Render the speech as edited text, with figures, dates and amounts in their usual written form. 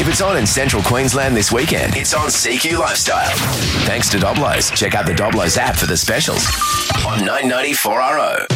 If it's on in central Queensland this weekend, it's on CQ Lifestyle. Thanks to Doblos. Check out the Doblos app for the specials on 990 4RO.